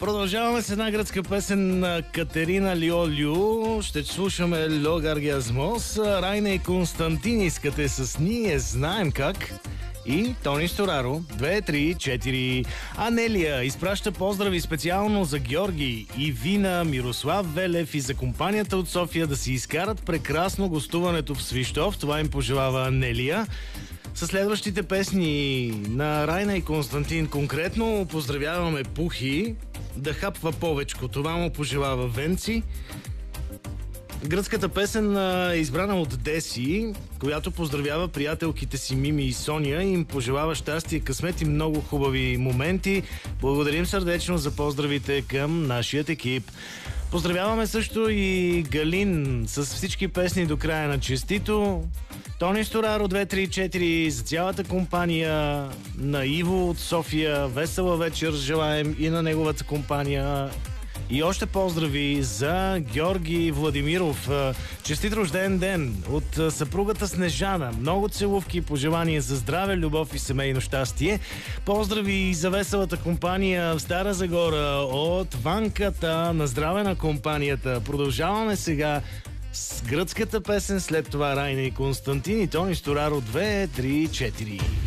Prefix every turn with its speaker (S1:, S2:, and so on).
S1: Продължаваме с една гръцка песен на Катерина Лиолиу. Ще слушаме Логаргиазмос. Райна и Константин искате с ние, знаем как. И Тони Стораро, 2, 3, 4. Анелия изпраща поздрави специално за Георги и Вина, Мирослав Велев и за компанията от София да си изкарат прекрасно гостуването в Свищов. Това им пожелава Анелия. Със следващите песни на Райна и Константин конкретно поздравяваме Пухи да хапва повечко. Това му пожелава Венци. Гръцката песен е избрана от Деси, която поздравява приятелките си Мими и Соня и им пожелава щастие, късмет и много хубави моменти. Благодарим сърдечно за поздравите към нашият екип. Поздравяваме също и Галин с всички песни до края на честито. Тони Стораро, 2, 3, 4 за цялата компания на Иво от София. Весела вечер желаем и на неговата компания. И още поздрави за Георги Владимиров. Честит рожден ден от съпругата Снежана. Много целувки и пожелания за здраве, любов и семейно щастие. Поздрави и за веселата компания в Стара Загора от Ванката. На здраве на компанията. Продължаваме сега с гръцката песен, след това Райна и Константин и Тони Стораро, 2, 3, 4.